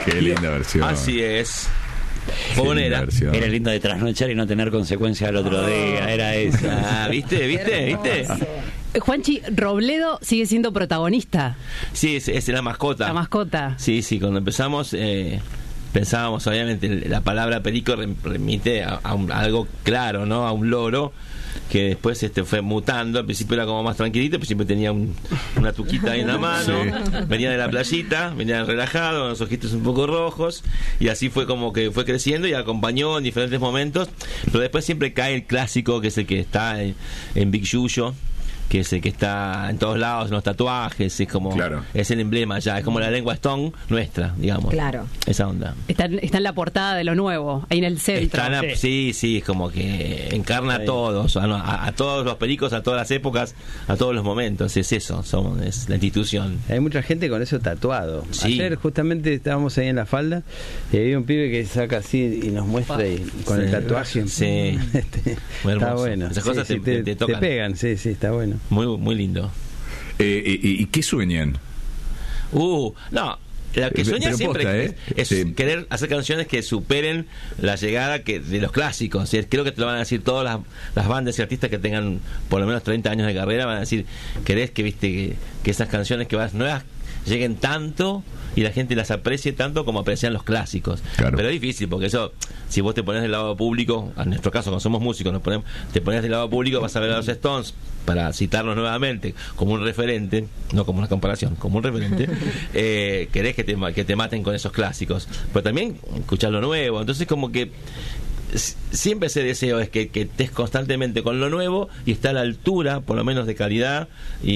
Qué linda versión. Así es. Fogonera. Era lindo de trasnochar y no tener consecuencias al otro día, era eso. ¿Viste? Juanchi, Robledo sigue siendo protagonista. Sí, es la mascota. La mascota. Sí, cuando empezamos pensábamos, obviamente, la palabra perico remite a algo claro, ¿no? A un loro que después fue mutando. Al principio era como más tranquilito, pero siempre tenía una tuquita ahí en la mano. Sí. Venía de la playita, venía relajado, con los ojitos un poco rojos, y así fue como que fue creciendo y acompañó en diferentes momentos. Pero después siempre cae el clásico, que es el que está en Big Yuyo, que es el que está en todos lados, en los tatuajes, es como, claro, es el emblema ya, es como la lengua Stone nuestra, digamos. Claro. Esa onda. Está en la portada de lo nuevo, ahí en el centro. Sí, es como que encarna a todos, a todos los pericos, a todas las épocas, a todos los momentos, es eso, es la institución. Hay mucha gente con eso tatuado. Sí. Ayer justamente estábamos ahí en la falda y había un pibe que saca así y nos muestra con el tatuaje. Sí. Está bueno. Esas cosas te tocan. Te pegan, sí, está bueno. Muy lindo. ¿Y qué sueñan? No, lo que sueña pero siempre posta, es querer hacer canciones que superen la llegada de los clásicos. Creo que te lo van a decir todas las bandas y artistas que tengan por lo menos 30 años de carrera. Van a decir, querés que esas canciones que vas nuevas lleguen tanto y la gente las aprecie tanto como aprecian los clásicos. Claro. Pero es difícil, porque eso, si vos te pones del lado público, en nuestro caso, cuando somos músicos, te pones del lado público, vas a ver a los Stones, para citarlos nuevamente como un referente, no como una comparación, como un referente. Querés que te maten con esos clásicos, pero también escuchar lo nuevo. Entonces, como que siempre ese deseo es que estés constantemente con lo nuevo y está a la altura, por lo menos de calidad y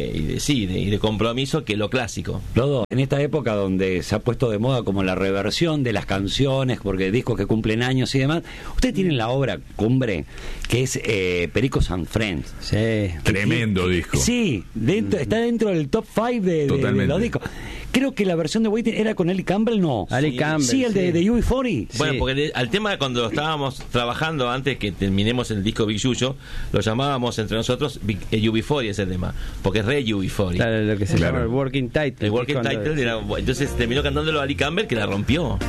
de compromiso, que lo clásico. Lodo, en esta época donde se ha puesto de moda como la reversión de las canciones, porque discos que cumplen años y demás, ustedes tienen la obra cumbre, que es Pericos and Friends. Sí. Tremendo disco. Sí, está dentro del top 5 de los discos. Creo que la versión de Waiting era con Ali Campbell, ¿no? Ali Campbell. Sí, el de UB40. Bueno, porque al tema, cuando estábamos trabajando antes que terminemos el disco Big Yuyo, lo llamábamos entre nosotros UB40, ese tema, porque es re UB40. Claro, lo que se llama el Working Title. El Working Title era, entonces terminó cantándolo Ali Campbell, que la rompió.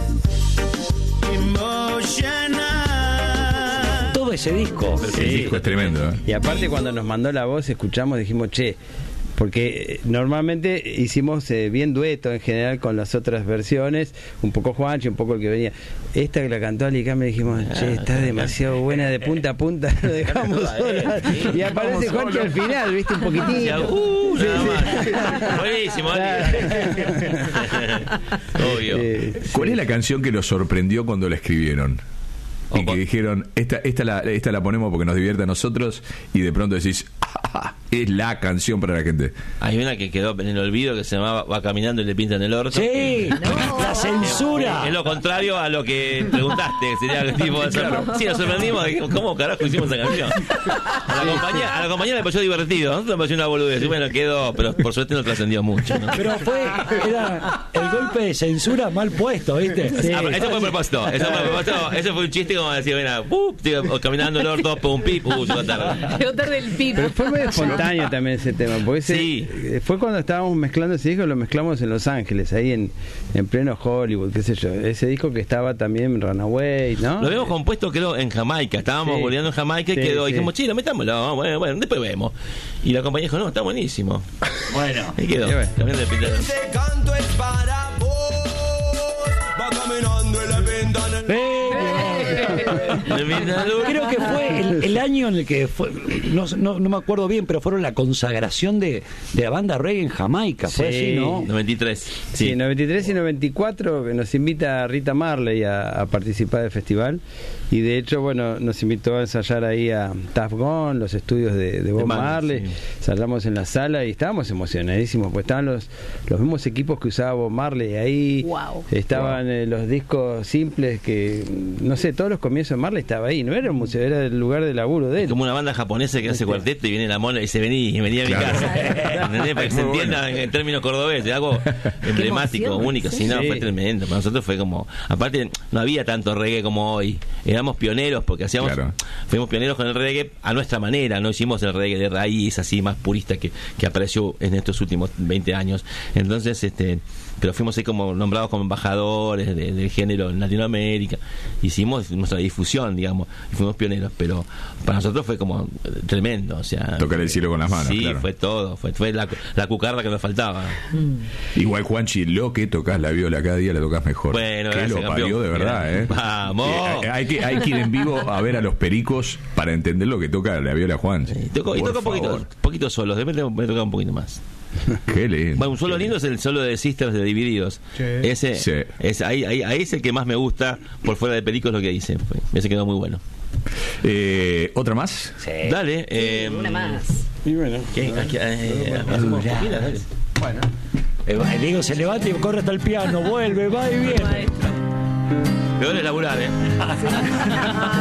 Todo ese disco. El disco es tremendo. Y aparte, cuando nos mandó la voz, escuchamos, dijimos, porque normalmente hicimos bien dueto en general con las otras versiones, un poco Juanchi, un poco el que venía. Esta que la cantó Ali Campbell, dijimos, está demasiado buena de punta a punta, lo dejamos sola. Y aparece Juanchi al final, viste, un poquitito. Buenísimo, obvio. ¿Cuál es la canción que los sorprendió cuando la escribieron? Y que dijeron, esta la ponemos porque nos divierte a nosotros, y de pronto decís, es la canción para la gente. Hay una que quedó en el olvido que se llamaba Va caminando y le pintan el orto. Sí, la censura. Es lo contrario a lo que preguntaste. Sería el tipo de Sí, nos sorprendimos. ¿Cómo carajo hicimos esa canción? A la compañía le pareció divertido. A nosotros me pareció una boludez. Y bueno, quedó, pero por suerte no trascendió mucho, ¿no? Pero era el golpe de censura mal puesto, ¿viste? Sí. Eso fue a propósito. Eso fue un chiste como decir, bueno, caminando el orto, pum, pip, llegó tarde. Llegó tarde el pip. Pero fue medio espontáneo también ese tema, porque fue cuando estábamos mezclando ese disco, lo mezclamos en Los Ángeles, ahí en pleno Hollywood, qué sé yo, ese disco que estaba también Runaway, ¿no? Lo habíamos compuesto, creo, en Jamaica, estábamos volviendo en Jamaica y quedó, dijimos, lo metámoslo, bueno, después vemos. Y la compañía dijo, no, está buenísimo. Bueno, y quedó. Cambiando de pintar. Este canto es para vos, va caminando en la ventana. Creo que fue el año en el que fue, no me acuerdo bien, pero fueron la consagración de la banda reggae en Jamaica, fue así, ¿no? 93. Sí, 93 y 94 que nos invita Rita Marley a participar del festival, y de hecho, bueno, nos invitó a ensayar ahí a Tuff Gong, los estudios de Bob Marley. Ensayamos en la sala y estábamos emocionadísimos, pues estaban los mismos equipos que usaba Bob Marley ahí. Wow. Estaban los discos simples que, no sé, todos los comienzos comienzo de Marley estaba ahí, no era un museo, era el lugar de laburo de él. Como una banda japonesa que hace cuarteto y viene la mona y dice venía a mi casa. ¿Entendés? Para que se entienda en términos cordobeses, algo emblemático, emoción, único. sí. Sí, no, Sí. fue tremendo. Para nosotros fue como, aparte no había tanto reggae como hoy. Éramos pioneros porque fuimos pioneros con el reggae a nuestra manera, no hicimos el reggae de raíz así más purista que apareció en estos últimos 20 años. Entonces, pero fuimos ahí como nombrados como embajadores del género en Latinoamérica. Hicimos nuestra difusión, digamos, y fuimos pioneros, pero para nosotros fue como tremendo, o sea, Tocar el cielo con las manos. sí, claro. fue todo, fue la cucarda que nos faltaba. Igual, Juanchi, lo que tocas la viola cada día la tocas mejor. Bueno, que gracias, lo parió campeón. de verdad, ¿eh? Vamos. Hay que ir en vivo a ver a los pericos para entender lo que toca la viola Juanchi. Toco poquito solos, de repente me toca un poquito más. Qué lindo. Bueno, un solo lindo es el solo de Sisters de Divididos. Sí. Ese, Sí. ahí es el que más me gusta, por fuera de Perico es lo que dice. Ese quedó muy bueno. ¿Otra más? Sí. Dale. Una más. Y bueno, Hacemos copilas, dale. Bueno. Diego se levanta y corre hasta el piano, vuelve, va y viene. Peor es laburar,